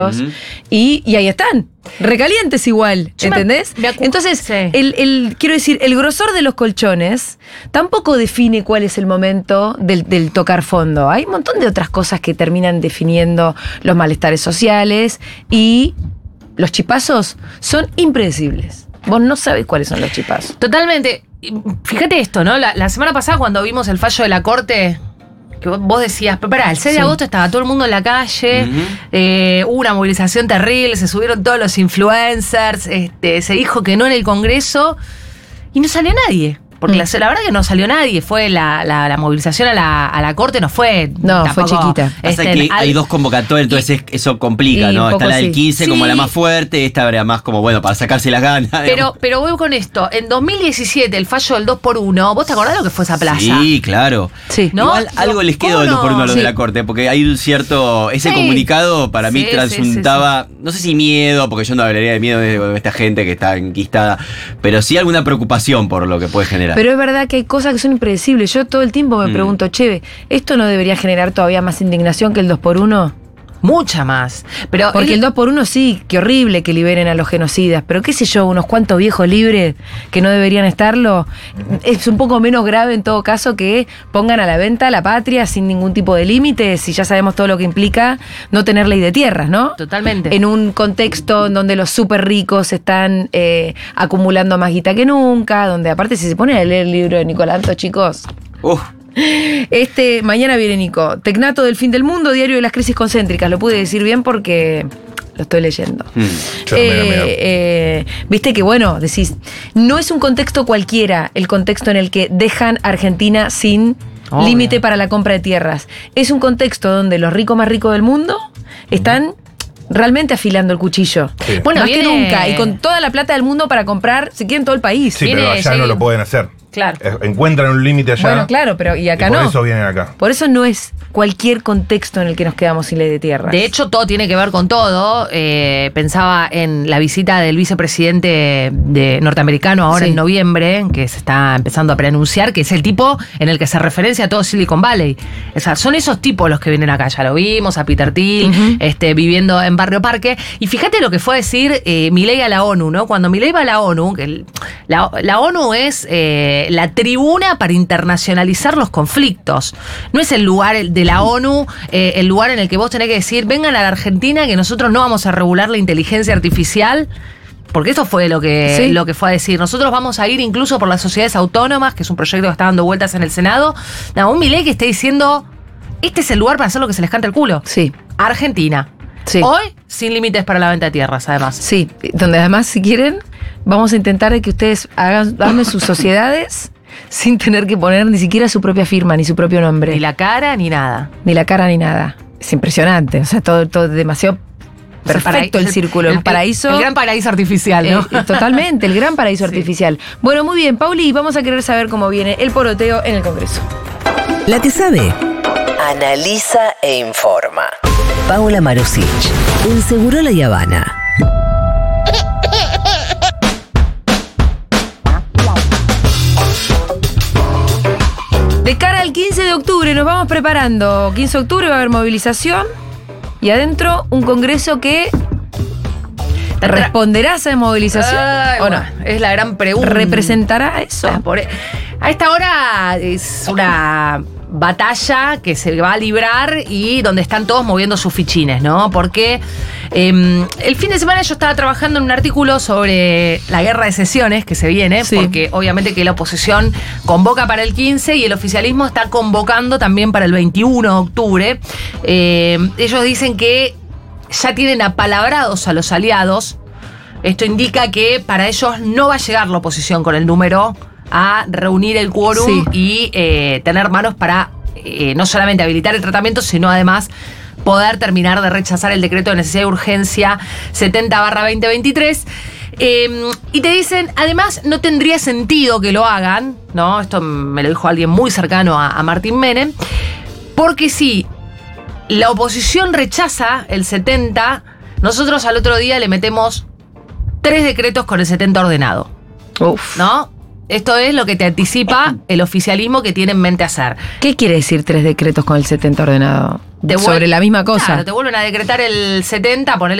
Y ahí están, recalientes igual, ¿entendés? Entonces, quiero decir, el grosor de los colchones tampoco define cuál es el momento del tocar fondo. Hay un montón de otras cosas que terminan definiendo los malestares sociales y los chipazos son impredecibles. Vos no sabés cuáles son los chipazos. Totalmente. Fíjate esto, ¿no? La semana pasada cuando vimos el fallo de la Corte, que vos decías, pero pará, el 6 de agosto estaba todo el mundo en la calle, hubo una movilización terrible, se subieron todos los influencers, se dijo que no en el Congreso y no salió nadie. Porque la verdad que no salió nadie, fue la movilización a la Corte, no fue... No, fue chiquita. Pasa que hay dos convocatorias, entonces eso complica, ¿no? Está la del 15 como la más fuerte, esta era más como, bueno, para sacarse las ganas. Pero voy con esto, en 2017 el fallo del 2x1, ¿vos te acordás lo que fue esa plaza? Sí, claro. Sí. ¿No? Igual algo les quedó del 2x1 a los de la Corte, porque hay un cierto... Ese comunicado para mí transuntaba, no sé si miedo, porque yo no hablaría de miedo de esta gente que está enquistada, pero sí alguna preocupación por lo que puede generar. Pero es verdad que hay cosas que son impredecibles. Yo todo el tiempo me pregunto, ¿esto no debería generar todavía más indignación que el 2x1? Mucha más. Pero porque el 2x1 sí, qué horrible que liberen a los genocidas, pero qué sé yo, unos cuantos viejos libres que no deberían estarlo, es un poco menos grave en todo caso que pongan a la venta la patria sin ningún tipo de límites, y ya sabemos todo lo que implica no tener ley de tierras, ¿no? Totalmente. En un contexto en donde los súper ricos están acumulando más guita que nunca, donde aparte si se ponen a leer el libro de Nicolanto, chicos... Mañana viene Nico. Tecnato del fin del mundo, diario de las crisis concéntricas. Lo pude decir bien porque lo estoy leyendo. Viste que bueno, decís, no es un contexto cualquiera el contexto en el que dejan a Argentina sin límite para la compra de tierras. Es un contexto donde los ricos más ricos del mundo están realmente afilando el cuchillo. Sí. Bueno, más que nunca. Y con toda la plata del mundo para comprar, si quieren, todo el país. Sí, pero allá no lo pueden hacer. Claro. Encuentran un límite allá. Bueno, claro, pero y acá no. Por eso vienen acá. Por eso no es cualquier contexto en el que nos quedamos sin ley de tierras. De hecho, todo tiene que ver con todo. Pensaba en la visita del vicepresidente norteamericano ahora en noviembre, que se está empezando a preanunciar, que es el tipo en el que se referencia a todo Silicon Valley. O sea, son esos tipos los que vienen acá. Ya lo vimos, a Peter Thiel, viviendo en Barrio Parque. Y fíjate lo que fue a decir Milei a la ONU, ¿no? Cuando Milei va a la ONU, que la ONU es... la tribuna para internacionalizar los conflictos. No es el lugar de la ONU, el lugar en el que vos tenés que decir, vengan a la Argentina que nosotros no vamos a regular la inteligencia artificial, porque eso fue lo que fue a decir. Nosotros vamos a ir incluso por las sociedades autónomas, que es un proyecto que está dando vueltas en el Senado. No, un Milei que esté diciendo, este es el lugar para hacer lo que se les canta el culo. Sí. Argentina. Sí. Hoy, sin límites para la venta de tierras, además. Sí, donde además, si quieren, vamos a intentar de que ustedes armen sus sociedades sin tener que poner ni siquiera su propia firma, ni su propio nombre. Ni la cara, ni nada. Ni la cara, ni nada. Es impresionante. O sea, todo demasiado perfecto el círculo. El paraíso. El gran paraíso artificial, ¿no? Totalmente, el gran paraíso artificial. Bueno, muy bien, Pauli, vamos a querer saber cómo viene el poroteo en el Congreso. La que sabe, analiza e informa. Paula Marusic, en Seguro La Habana. De cara al 15 de octubre nos vamos preparando. 15 de octubre va a haber movilización y adentro un Congreso que responderá a esa movilización. ¿O no? Es la gran pregunta. ¿Representará eso? A esta hora es una batalla que se va a librar y donde están todos moviendo sus fichines, ¿no? Porque el fin de semana yo estaba trabajando en un artículo sobre la guerra de sesiones que se viene, porque obviamente que la oposición convoca para el 15 y el oficialismo está convocando también para el 21 de octubre. Ellos dicen que ya tienen apalabrados a los aliados. Esto indica que para ellos no va a llegar la oposición con el número a reunir el quórum y tener manos para no solamente habilitar el tratamiento, sino además poder terminar de rechazar el decreto de necesidad y urgencia 70/2023. Y te dicen, además, no tendría sentido que lo hagan, ¿no? Esto me lo dijo alguien muy cercano a Martín Menem, porque si la oposición rechaza el 70, nosotros al otro día le metemos 3 decretos con el 70 ordenado. Uf. ¿No? Esto es lo que te anticipa el oficialismo que tiene en mente hacer. ¿Qué quiere decir 3 decretos con el 70 ordenado? Sobre la misma cosa. Claro, te vuelven a decretar el 70, ponele